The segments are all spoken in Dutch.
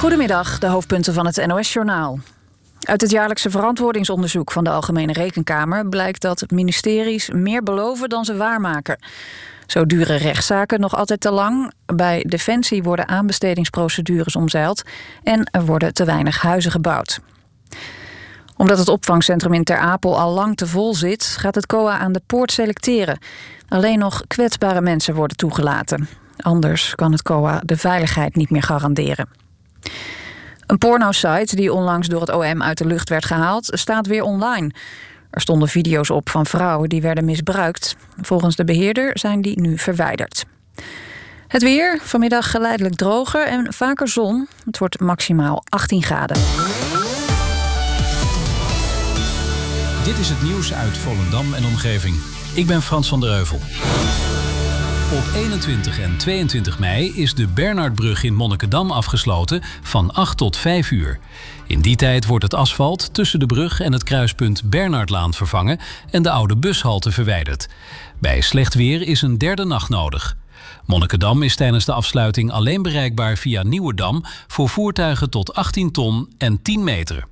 Goedemiddag, de hoofdpunten van het NOS-journaal. Uit het jaarlijkse verantwoordingsonderzoek van de Algemene Rekenkamer blijkt dat ministeries meer beloven dan ze waarmaken. Zo duren rechtszaken nog altijd te lang. Bij Defensie worden aanbestedingsprocedures omzeild en er worden te weinig huizen gebouwd. Omdat het opvangcentrum in Ter Apel al lang te vol zit, gaat het COA aan de poort selecteren. Alleen nog kwetsbare mensen worden toegelaten. Anders kan het COA de veiligheid niet meer garanderen. Een pornosite die onlangs door het OM uit de lucht werd gehaald, staat weer online. Er stonden video's op van vrouwen die werden misbruikt. Volgens de beheerder zijn die nu verwijderd. Het weer, vanmiddag geleidelijk droger en vaker zon. Het wordt maximaal 18 graden. Dit is het nieuws uit Volendam en omgeving. Ik ben Frans van der Heuvel. Op 21 en 22 mei is de Bernhardbrug in Monnikendam afgesloten van 8 tot 5 uur. In die tijd wordt het asfalt tussen de brug en het kruispunt Bernhardlaan vervangen en de oude bushalte verwijderd. Bij slecht weer is een derde nacht nodig. Monnikendam is tijdens de afsluiting alleen bereikbaar via Nieuwedam voor voertuigen tot 18 ton en 10 meter.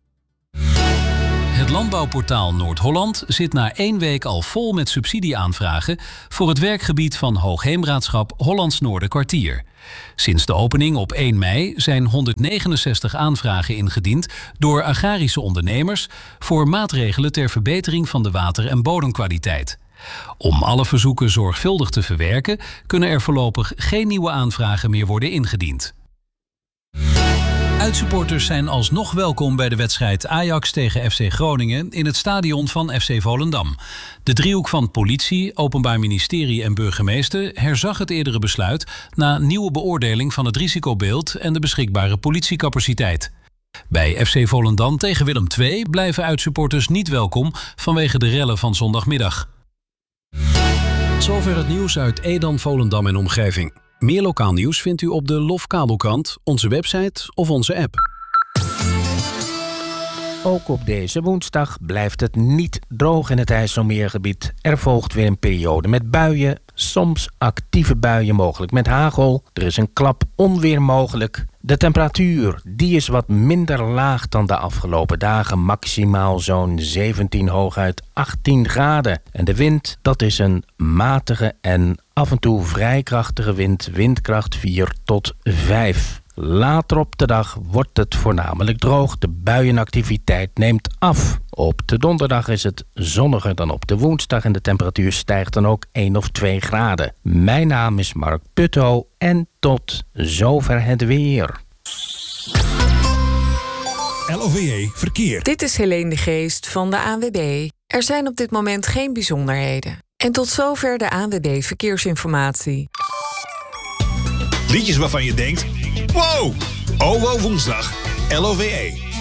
Het landbouwportaal Noord-Holland zit na 1 week al vol met subsidieaanvragen voor het werkgebied van Hoogheemraadschap Hollands Noorderkwartier. Sinds de opening op 1 mei zijn 169 aanvragen ingediend door agrarische ondernemers voor maatregelen ter verbetering van de water- en bodemkwaliteit. Om alle verzoeken zorgvuldig te verwerken, kunnen er voorlopig geen nieuwe aanvragen meer worden ingediend. Uitsupporters zijn alsnog welkom bij de wedstrijd Ajax tegen FC Groningen in het stadion van FC Volendam. De driehoek van politie, Openbaar Ministerie en burgemeester herzag het eerdere besluit na nieuwe beoordeling van het risicobeeld en de beschikbare politiecapaciteit. Bij FC Volendam tegen Willem II blijven uitsupporters niet welkom vanwege de rellen van zondagmiddag. Zover het nieuws uit Edam, Volendam en omgeving. Meer lokaal nieuws vindt u op de LOF Kabelkrant, onze website of onze app. Ook op deze woensdag blijft het niet droog in het IJsselmeergebied. Er volgt weer een periode met buien, soms actieve buien mogelijk met hagel. Er is een klap onweer mogelijk. De temperatuur die is wat minder laag dan de afgelopen dagen. Maximaal zo'n 17, hooguit 18 graden. En de wind, dat is een matige en af en toe vrij krachtige wind. Windkracht 4 tot 5. Later op de dag wordt het voornamelijk droog. De buienactiviteit neemt af. Op de donderdag is het zonniger dan op de woensdag en de temperatuur stijgt dan ook 1 of 2 graden. Mijn naam is Mark Putto en tot zover het weer. LOVE Verkeer. Dit is Helene de Geest van de ANWB. Er zijn op dit moment geen bijzonderheden. En tot zover de ANWB Verkeersinformatie. Liedjes waarvan je denkt, wow! Oh, wow, woensdag. LOVE.